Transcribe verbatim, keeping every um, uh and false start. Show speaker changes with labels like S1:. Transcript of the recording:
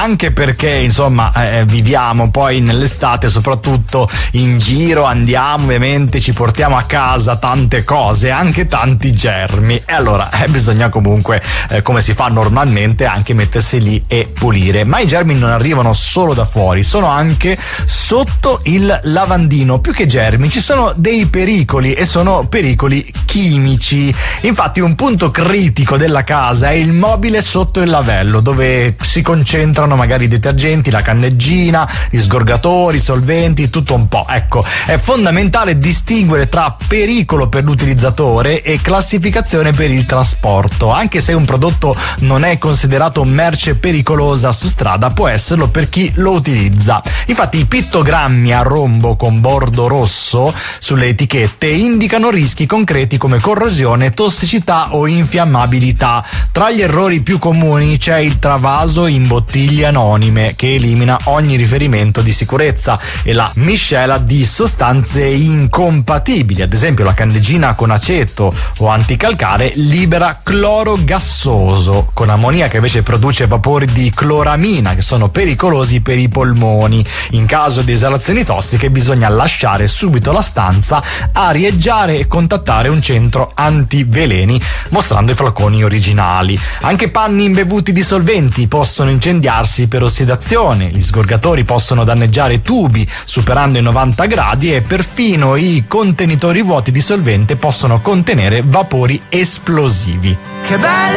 S1: anche perché insomma eh, viviamo poi nell'estate, soprattutto in giro, andiamo ovviamente, ci portiamo a casa tante cose, anche tanti germi, e allora eh, bisogna comunque eh, come si fa normalmente anche mettersi lì e pulire. Ma i germi non arrivano solo da fuori, sono anche sotto il lavandino. Più che germi ci sono dei pericoli, e sono pericoli chimici. Infatti un punto critico della casa è il mobile sotto il lavello, dove si concentrano magari i detergenti, la candeggina, gli sgorgatori, i solventi, tutto un po'. Ecco, è fondamentale distinguere tra pericolo per l'utilizzatore e classificazione per il trasporto. Anche se un prodotto non è considerato merce pericolosa su strada, può esserlo per chi lo utilizza. Infatti i pittogrammi a rombo con bordo rosso sulle etichette indicano rischi concreti come corrosione, tossicità o infiammabilità. Tra gli errori più comuni c'è il travaso in bottiglie anonime, che elimina ogni riferimento di sicurezza, e la miscela di sostanze incompatibili. Ad esempio la candeggina con aceto o anticalcare libera cloro gassoso, con ammoniaca che invece produce vapori di cloramina che sono pericolosi per i polmoni. In caso di esalazioni tossiche bisogna lasciare subito la stanza, arieggiare e contattare un centro antiveleni mostrando i flaconi originali. Anche panni imbevuti di solventi possono incendiarsi per ossidazione, gli sgorgatori possono danneggiare tubi superando i novanta gradi, e perfino i contenitori vuoti di solvente possono contenere vapori esplosivi. Che bello!